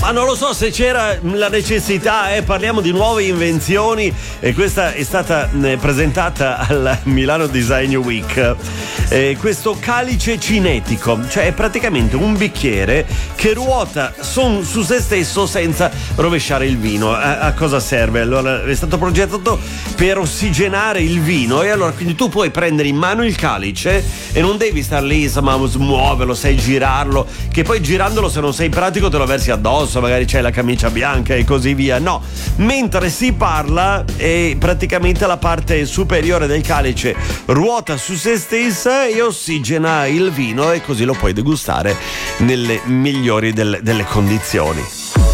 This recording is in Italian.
Ma non lo so se c'era la necessità, parliamo di nuove invenzioni e questa è stata presentata al Milano Design Week. Questo calice cinetico, cioè è praticamente un bicchiere che ruota su se stesso senza rovesciare il vino. A cosa serve? Allora, è stato progettato per ossigenare il vino, e allora quindi tu puoi prendere in mano il calice e non devi star lì, insomma, muoverlo, sai, girarlo, che poi girandolo, se non sei pratico, te lo versi addosso, magari c'hai la camicia bianca e così via. No, mentre si parla, praticamente la parte superiore del calice ruota su se stessa e ossigena il vino, e così lo puoi degustare nelle migliori delle condizioni.